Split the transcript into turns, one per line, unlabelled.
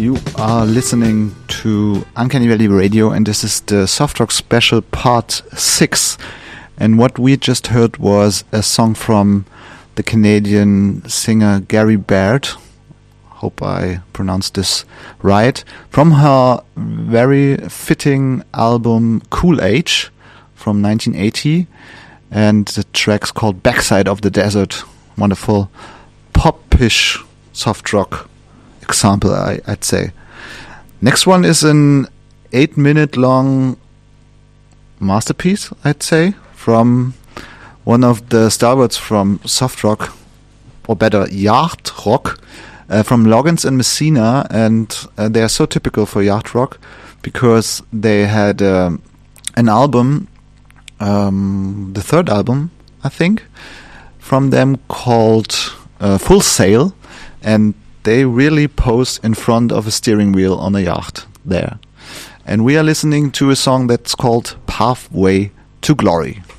You are listening to Uncanny Valley Radio, and this is the Soft Rock Special Part 6. And what we just heard was a song from the Canadian singer Gary Baird. Hope I pronounced this right. From her very fitting album Cool Age from 1980. And the track's called Backside of the Desert. Wonderful pop-ish soft rock example, I'd say. Next one is an 8-minute long masterpiece, I'd say, from one of the stalwarts from soft rock, or better, yacht rock, from Loggins and Messina. And they are so typical for yacht rock because they had an album, the third album, I think, from them called Full Sail, and they really posed in front of a steering wheel on a yacht there. And we are listening to a song that's called Pathway to Glory.